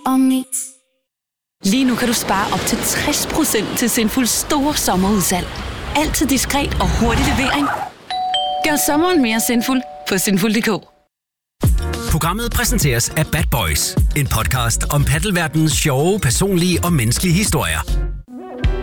Lige nu kan du spare op til 60% til Sinfuls store sommerudsalg. Altid diskret og hurtig levering. Gør sommeren mere sinful på sinful.dk. Programmet præsenteres af Bad Boys, en podcast om paddelverdenens sjove, personlige og menneskelige historier.